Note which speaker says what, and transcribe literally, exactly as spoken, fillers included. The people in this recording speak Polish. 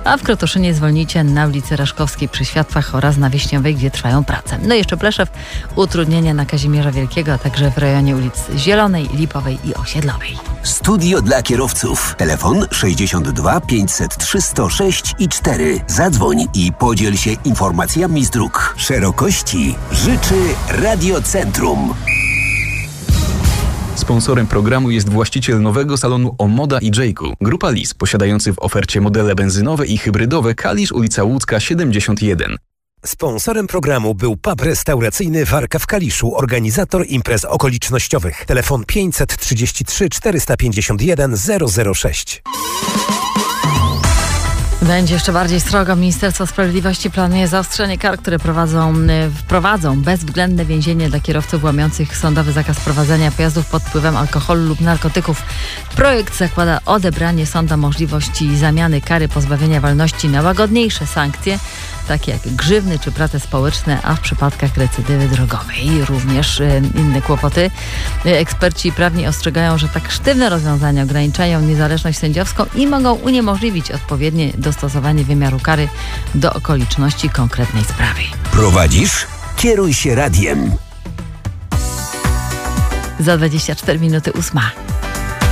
Speaker 1: a w Krotoszynie zwolnicie na ulicy Raszkowskiej przy Światłach oraz na Wieśniowej, gdzie trwają prace. No i jeszcze Pleszew, utrudnienia na Kazimierza Wielkiego, a także w rejonie ulic Zielonej, Lipowej i Osiedlowej.
Speaker 2: Studio dla kierowców. Telefon sześćdziesiąt dwa pięćset trzy sto sześć i cztery. Zadzwoń i podziel się informacjami z dróg. Szerokości życzy Radiocentrum.
Speaker 3: Sponsorem programu jest właściciel nowego salonu Omoda i Jayku. Grupa Lis, posiadający w ofercie modele benzynowe i hybrydowe Kalisz, ulica Łódzka siedemdziesiąt jeden.
Speaker 4: Sponsorem programu był pub restauracyjny Warka w Kaliszu, organizator imprez okolicznościowych. Telefon pięćset trzydzieści trzy czterysta pięćdziesiąt jeden zero zero sześć.
Speaker 1: Będzie jeszcze bardziej srogo. Ministerstwo Sprawiedliwości planuje zaostrzenie kar, które prowadzą, wprowadzą bezwzględne więzienie dla kierowców łamiących sądowy zakaz prowadzenia pojazdów pod wpływem alkoholu lub narkotyków. Projekt zakłada odebranie sądom możliwości zamiany kary pozbawienia wolności na łagodniejsze sankcje, takie jak grzywny czy prace społeczne, a w przypadkach recydywy drogowej również y, inne kłopoty. Y, eksperci prawni ostrzegają, że tak sztywne rozwiązania ograniczają niezależność sędziowską i mogą uniemożliwić odpowiednie dostosowanie wymiaru kary do okoliczności konkretnej sprawy.
Speaker 2: Prowadzisz? Kieruj się radiem.
Speaker 1: Za dwadzieścia cztery minuty ósma.